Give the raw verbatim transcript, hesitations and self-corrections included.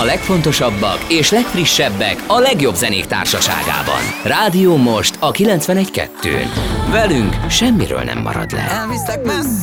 legfontosabbak és legfrissebbek a legjobb zenék társaságában. Rádió Most a kilencvenegy kettőn. Velünk semmiről nem marad le. Elviszek messze